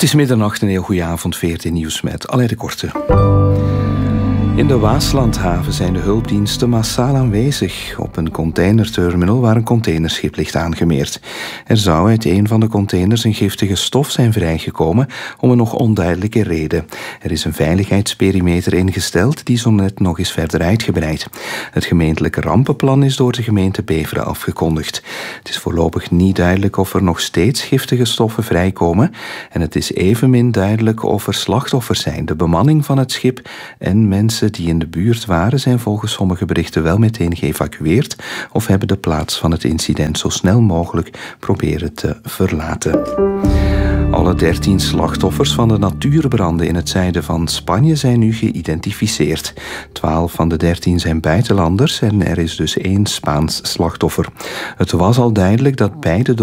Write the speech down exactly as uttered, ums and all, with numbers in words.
Het is middernacht, een heel goede avond, V R T Nieuws met Alain de Korte. In de Waaslandhaven zijn de hulpdiensten massaal aanwezig op een containerterminal waar een containerschip ligt aangemeerd. Er zou uit een van de containers een giftige stof zijn vrijgekomen om een nog onduidelijke reden. Er is een veiligheidsperimeter ingesteld die zo net nog eens verder uitgebreid. Het gemeentelijke rampenplan is door de gemeente Beveren afgekondigd. Het is voorlopig niet duidelijk of er nog steeds giftige stoffen vrijkomen en het is evenmin duidelijk of er slachtoffers zijn. De bemanning van het schip en mensen die in de buurt waren zijn volgens sommige berichten wel meteen geëvacueerd of hebben de plaats van het incident zo snel mogelijk proberen te verlaten. Alle dertien slachtoffers van de natuurbranden in het zuiden van Spanje zijn nu geïdentificeerd. Twaalf van de dertien zijn buitenlanders en er is dus één Spaans slachtoffer. Het was al duidelijk dat beide